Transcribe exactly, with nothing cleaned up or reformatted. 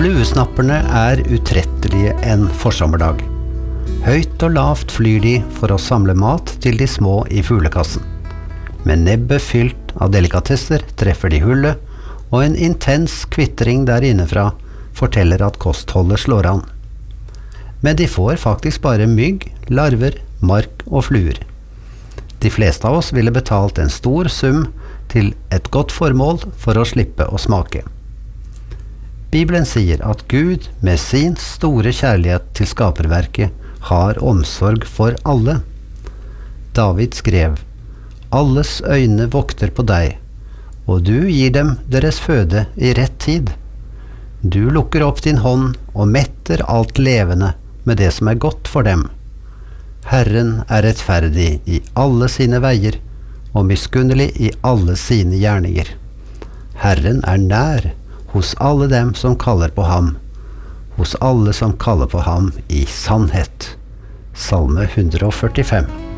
Fluesnapperne er utrettelige en forsommerdag. Høyt og lavt flyr de for å samle mat til de små i fuglekassen. Med nebbet fylt av delikatesser treffer de hullet, og en intens kvittring der innefra forteller at kostholdet slår an. Men de får faktisk bare mygg, larver, mark og fluer. De fleste av oss ville betalt en stor sum til et godt formål for å slippe å smake. Bibelen sier at Gud med sin store kjærlighet til skaperverket har omsorg for alle. David skrev: «Alles øyne vokter på deg, og du gir dem deres føde i rett tid. Du lukker opp din hånd og metter alt levende med det som er godt for dem. Herren er rettferdig i alle sine veier, og miskunnelig i alle sine gjerninger. Herren er nær hos alle dem som kaller på ham, hos alle som kaller på ham i sannhet.» Salme hundre og førtifem.